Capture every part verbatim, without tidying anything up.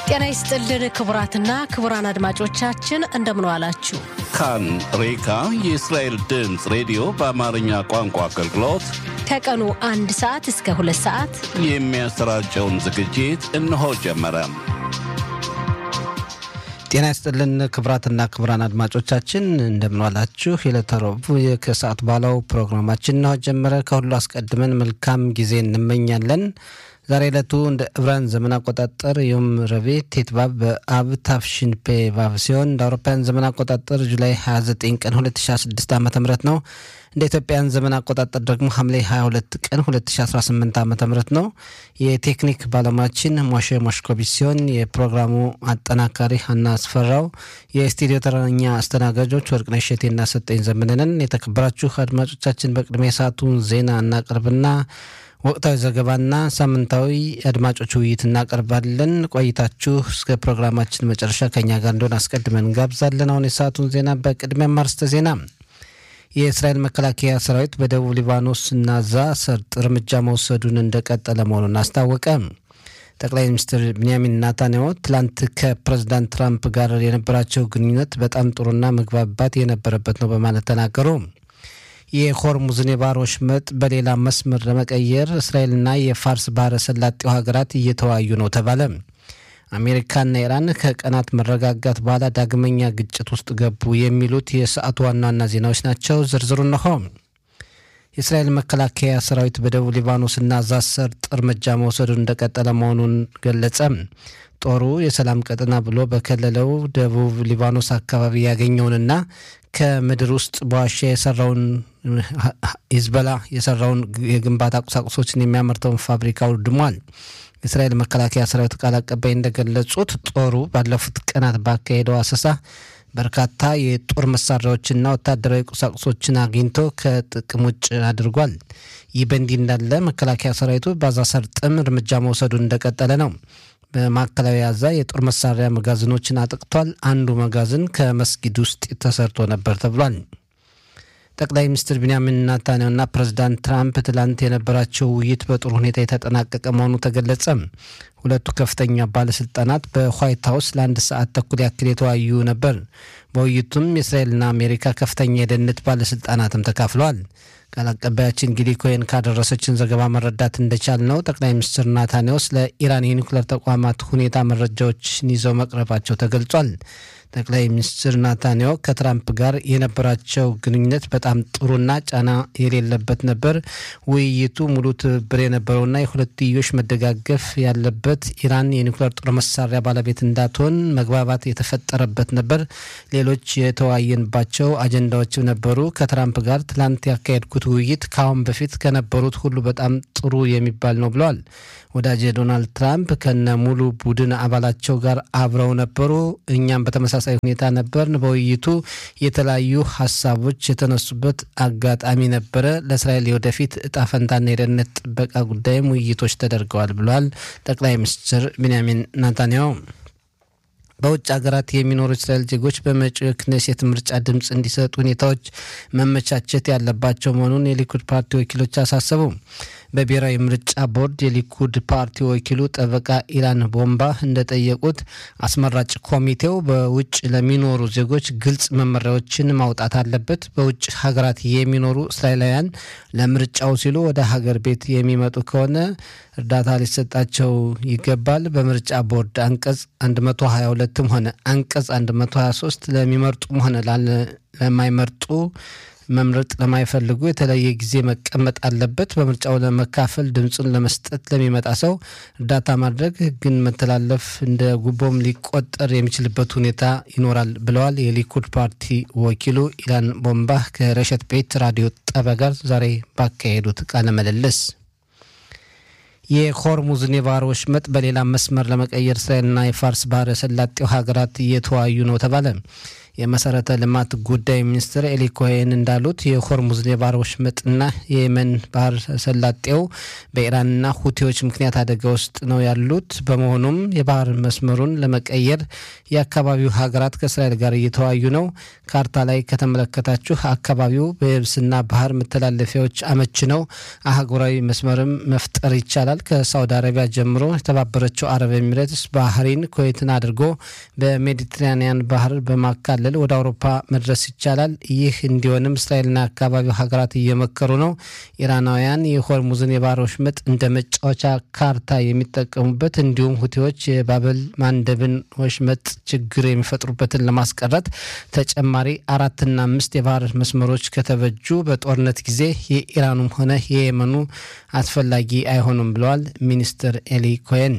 ጤና ይስጥልን ክቡራትና ክቡራን አድማጮቻችን እንደምን ዋላችሁ። ካን ሬካ የእስራኤል ድምፅ ሬዲዮ በአማርኛ ቋንቋ አገልግሎት ከቀኑ አንድ ሰዓት እስከ ሁለት ሰዓት የሚያሰራጨውን ዝግጅት እነሆ ጀመረ። ጤና ይስጥልን ክቡራትና ክቡራን አድማጮቻችን እንደምን ዋላችሁ። የዕለተ ረቡዕ ከሰዓት ባለው ፕሮግራማችን ነው ጀመረ። ከሁሉ አስቀድመን መልካም ጊዜ እንመኛለን። ዛሬ ዕለቱ እንደ ዕብራን ዘመን አቆጣጠር ዮም ረቡዕ ቴትባብ በአብ ታፍሺን ፔ ቫቭ ሲሆን እንደ አውሮፓውያን ዘመን አቆጣጠር ጁላይ ሃያ ዘጠኝ ቀን ሁለት ሺህ ስድስት ዓመተ ምህረት ነው። እንደ ኢትዮጵያን ዘመን አቆጣጠር ደግሞ ሐምሌ ሃያ ሁለት ቀን ሁለት ሺህ አስራ ስምንት ዓመተ ምህረት ነው። የቴክኒክ ባለሙያችን ሞሼ ሞሽኮቪች ሲሆን የፕሮግራሙ አጠናካሪ ሀና አስፈራው፣ የስቱዲዮ ተረኛ አስተናጋጆች ወርቅነሽ እሸቴና ሰጠኝ ዘመነን። የተከበራችሁ አድማጮቻችን በቅድሚያ ሰዓቱን ዜና እናቀርብና ወቅታዊ ዘገባና ሳምንታዊ አድማጮች ውይይት እናቀርባለን። ቆይታችሁ እስከ ፕሮግራማችን መጨረሻ ከኛ ጋር እንደሆነ አስቀድመን እንጋብዛለን። አሁን የሰዓቱን ዜና በቅድሚያ ማርስተ ዜና። የእስራኤል መከላከያ ሰራዊት በደቡብ ሊባኖስ እና ጋዛ ሰርጥ እርምጃ መውሰዱን እንደቀጠለ መሆኑን አስታወቀ። ጠቅላይ ሚኒስትር ቤንያሚን ኔታንያሁ ትላንት ከፕሬዝዳንት ትራምፕ ጋር የነበራቸው ግንኙነት በጣም ጥሩና መግባባት የነበረበት ነው በማለት ተናገሩ። የሆርሙዝን የባህር ወሽመጥ በሌላ መስመር ለመቀየር እስራኤልና የፋርስ ባህረ ሰላጤው ሀገራት እየተወያዩ ነው ተባለ። አሜሪካና ኢራን ከቀናት መረጋጋት በኋላ ዳግመኛ ግጭት ውስጥ ገቡ። የሚሉት የሰዓቱ ዋና ዋና ዜናዎች ናቸው። ዝርዝሩ ነው። የእስራኤል መከላከያ ሰራዊት በደቡብ ሊባኖስና ጋዛ ሰርጥ እርምጃ መውሰዱን እንደቀጠለ መሆኑን ገለጸ። ጦሩ የሰላም ቀጠና ብሎ በከለለው ደቡብ ሊባኖስ አካባቢ ያገኘውንና ከምድር ውስጥ በዋሻ የሰራውን ሂዝቦላ የሰራውን የግንባታ ቁሳቁሶችን የሚያመርተውን ፋብሪካ አውድሟል። የእስራኤል መከላከያ ሰራዊት ቃል አቀባይ እንደገለጹት ጦሩ ባለፉት ቀናት ባካሄደው አሰሳ በርካታ የጦር መሳሪያዎችና ወታደራዊ ቁሳቁሶችን አግኝቶ ከጥቅም ውጭ አድርጓል። ይህ በእንዲህ እንዳለ መከላከያ ሰራዊቱ በጋዛ ሰርጥም እርምጃ መውሰዱን እንደቀጠለ ነው። በማዕከላዊ ጋዛ የጦር መሳሪያ መጋዘኖችን አጥቅቷል። አንዱ መጋዘን ከመስጊድ ውስጥ ተሰርቶ ነበር ተብሏል። ጠቅላይ ሚኒስትር ቤንያሚን ኔታንያሁና ፕሬዝዳንት ትራምፕ ትላንት የነበራቸው ውይይት በጥሩ ሁኔታ የተጠናቀቀ መሆኑ ተገለጸ። ሁለቱ ከፍተኛ ባለስልጣናት በዋይት ሀውስ ለአንድ ሰዓት ተኩል ያክል የተወያዩ ነበር። በውይይቱም የእስራኤልና አሜሪካ ከፍተኛ የደህንነት ባለስልጣናትም ተካፍለዋል። ቃል አቀባያችን ጊሊ ኮይን ካደረሰችን ዘገባ መረዳት እንደቻል ነው ጠቅላይ ሚኒስትር ኔታንያሁ ስለ ኢራን የኒውክሌር ተቋማት ሁኔታ መረጃዎችን ይዘው መቅረባቸው ተገልጿል። ጠቅላይ ሚኒስትር ኔታንያሁ ከትራምፕ ጋር የነበራቸው ግንኙነት በጣም ጥሩና ጫና የሌለበት ነበር። ውይይቱ ሙሉ ትብብር የነበረውና የሁለትዮሽ መደጋገፍ ያለበት ኢራን የኒውክሌር ጦር መሳሪያ ባለቤት እንዳትሆን መግባባት የተፈጠረበት ነበር። ሌሎች የተወያየንባቸው አጀንዳዎች ነበሩ። ከትራምፕ ጋር ትላንት ያካሄድኩት ውይይት ከአሁን በፊት ከነበሩት ሁሉ በጣም ጥሩ የሚባል ነው ብለዋል። ወዳጅ ዶናልድ ትራምፕ ከነ ሙሉ ቡድን አባላቸው ጋር አብረው ነበሩ። እኛም በተመሳሳይ ሁኔታ ነበርን። በውይይቱ የተለያዩ ሀሳቦች የተነሱበት አጋጣሚ ነበረ። ለእስራኤል የወደፊት እጣ ፈንታና የደህንነት ጥበቃ ጉዳይም ውይይቶች ተደርገዋል ብለዋል ጠቅላይ ሚኒስትር ቤንያሚን ኔታንያሁ። በውጭ ሀገራት የሚኖሩ እስራኤል ዜጎች በመጪው ክኔሴት ምርጫ ድምፅ እንዲሰጡ ሁኔታዎች መመቻቸት ያለባቸው መሆኑን የሊኩድ ፓርቲ ወኪሎች አሳሰቡ። በብሔራዊ ምርጫ ቦርድ የሊኩድ ፓርቲ ወኪሉ ጠበቃ ኢላን ቦምባ እንደጠየቁት አስመራጭ ኮሚቴው በውጭ ለሚኖሩ ዜጎች ግልጽ መመሪያዎችን ማውጣት አለበት። በውጭ ሀገራት የሚኖሩ እስራኤላውያን ለምርጫው ሲሉ ወደ ሀገር ቤት የሚመጡ ከሆነ እርዳታ ሊሰጣቸው ይገባል። በምርጫ ቦርድ አንቀጽ መቶ ሀያ ሁለትም ሆነ አንቀጽ መቶ ሀያ ሶስት ለሚመርጡም ሆነ ለማይመርጡ መምረጥ ለማይፈልጉ የተለየ ጊዜ መቀመጥ አለበት። በምርጫው ለመካፈል ድምጹን ለመስጠት ለሚመጣ ሰው እርዳታ ማድረግ ሕግን መተላለፍ እንደ ጉቦም ሊቆጠር የሚችልበት ሁኔታ ይኖራል ብለዋል የሊኩድ ፓርቲ ወኪሉ ኢላን ቦምባ ከረሸት ቤት ራዲዮ ጣቢያ ጋር ዛሬ ባካሄዱት ቃለ ምልልስ። የሆርሙዝን የባህር ወሽመጥ በሌላ መስመር ለመቀየር እስራኤልና የፋርስ ባህረ ሰላጤው ሀገራት እየተወያዩ ነው ተባለ። የመሰረተ ልማት ጉዳይ ሚኒስትር ኤሊ ኮሄን እንዳሉት የሆርሙዝ የባህር ወሽመጥና የየመን ባህር ሰላጤው በኢራንና ሁቲዎች ምክንያት አደጋ ውስጥ ነው ያሉት። በመሆኑም የባህር መስመሩን ለመቀየር የአካባቢው ሀገራት ከእስራኤል ጋር እየተወያዩ ነው። ካርታ ላይ ከተመለከታችሁ አካባቢው በየብስና ባህር መተላለፊያዎች አመች ነው። አህጉራዊ መስመርም መፍጠር ይቻላል። ከሳውዲ አረቢያ ጀምሮ የተባበረችው አረብ ኤሚሬትስ ባህሪን ኩዌትን አድርጎ በሜዲትራኒያን ባህር በማካለል ወደ አውሮፓ መድረስ ይቻላል። ይህ እንዲሆንም እስራኤልና አካባቢው ሀገራት እየመከሩ ነው። ኢራናውያን የሆርሙዝን የባህር ወሽመጥ እንደ መጫወቻ ካርታ የሚጠቀሙበት እንዲሁም ሁቲዎች የባብል ማንደብን ወሽመጥ ችግር የሚፈጥሩበትን ለማስቀረት ተጨማሪ አራትና አምስት የባህር መስመሮች ከተበጁ በጦርነት ጊዜ የኢራኑም ሆነ የየመኑ አስፈላጊ አይሆኑም ብለዋል ሚኒስትር ኤሊ ኮሄን።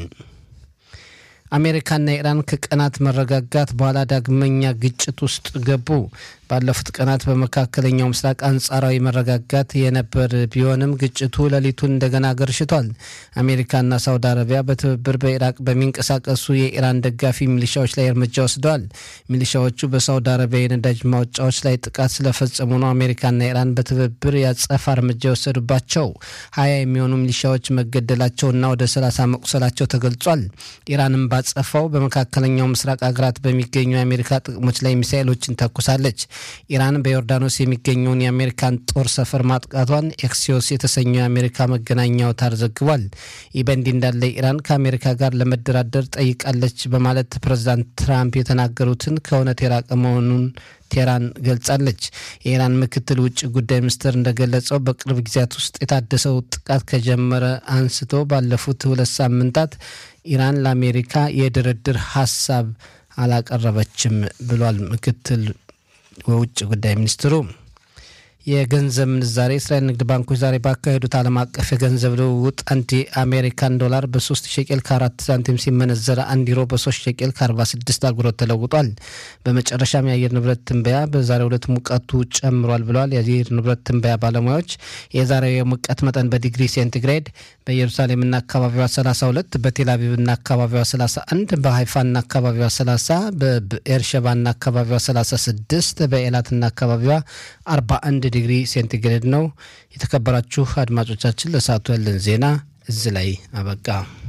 አሜሪካና ኢራን ከቀናት መረጋጋት በኋላ ዳግመኛ ግጭት ውስጥ ገቡ። ባለፉት ቀናት በመካከለኛው ምስራቅ አንጻራዊ መረጋጋት የነበር ቢሆንም ግጭቱ ሌሊቱን እንደገና ገርሽቷል። አሜሪካና ሳውዲ አረቢያ በትብብር በኢራቅ በሚንቀሳቀሱ የኢራን ደጋፊ ሚሊሻዎች ላይ እርምጃ ወስደዋል። ሚሊሻዎቹ በሳውዲ አረቢያ የነዳጅ ማውጫዎች ላይ ጥቃት ስለፈጸሙ ነው አሜሪካና ኢራን በትብብር ያጸፋ እርምጃ የወሰዱባቸው። ሀያ የሚሆኑ ሚሊሻዎች መገደላቸውና ወደ ሰላሳ መቁሰላቸው ተገልጿል። ኢራንም ባጸፋው በመካከለኛው ምስራቅ አገራት በሚገኙ የአሜሪካ ጥቅሞች ላይ ሚሳኤሎችን ተኩሳለች። ኢራን በዮርዳኖስ የሚገኘውን የአሜሪካን ጦር ሰፈር ማጥቃቷን ኤክሲዮስ የተሰኘው የአሜሪካ መገናኛ አውታር ዘግቧል። ይህ በእንዲህ እንዳለ ኢራን ከአሜሪካ ጋር ለመደራደር ጠይቃለች በማለት ፕሬዝዳንት ትራምፕ የተናገሩትን ከእውነት የራቀ መሆኑን ቴህራን ገልጻለች። የኢራን ምክትል ውጭ ጉዳይ ሚኒስትር እንደገለጸው በቅርብ ጊዜያት ውስጥ የታደሰው ጥቃት ከጀመረ አንስቶ ባለፉት ሁለት ሳምንታት ኢራን ለአሜሪካ የድርድር ሀሳብ አላቀረበችም ብሏል ምክትል ውጭ ጉዳይ ሚኒስትሩ። የገንዘብ ምንዛሬ እስራኤል ንግድ ባንኮች ዛሬ ባካሄዱት ዓለም አቀፍ የገንዘብ ልውውጥ አንድ የአሜሪካን ዶላር በሶስት ሸቄል ከአራት ሳንቲም ሲመነዘር አንድ ዩሮ በሶስት ሸቄል ከአርባ ስድስት አጉሮት ተለውጧል። በመጨረሻም የአየር ንብረት ትንበያ በዛሬው ዕለት ሙቀቱ ጨምሯል ብለዋል የአየር ንብረት ትንበያ ባለሙያዎች። የዛሬው የሙቀት መጠን በዲግሪ ሴንቲግሬድ በኢየሩሳሌምና አካባቢዋ ሰላሳ ሁለት፣ በቴል አቪቭና አካባቢዋ ሰላሳ አንድ፣ በሃይፋና አካባቢዋ ሰላሳ፣ በኤርሸባና አካባቢዋ ሰላሳ ስድስት፣ በኤላትና አካባቢዋ አርባ አንድ ዲግሪ ሴንቲግሬድ ነው። የተከበራችሁ አድማጮቻችን ለሰዓቱ ያለን ዜና እዚህ ላይ አበቃ።